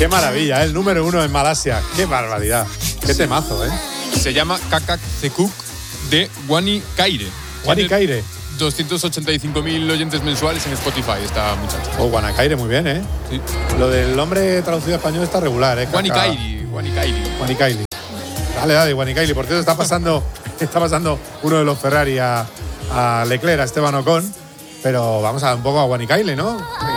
Qué maravilla, el número 1 en Malasia. Qué barbaridad. Qué temazo, ¿eh? Se llama Kakak Sekuk de Wani Kaire. Wani Kaire. 285.000 oyentes mensuales en Spotify esta muchacha. Oh, Wani Kaire, muy bien, ¿eh? Sí. Lo del nombre traducido a español está regular, ¿eh? Wani Kaire. Wani Kaire. Dale, Wani Kaire. Por cierto, está pasando uno de los Ferrari a Leclerc, a Esteban Ocon. Pero vamos a dar un poco a Wani Kaire, ¿no?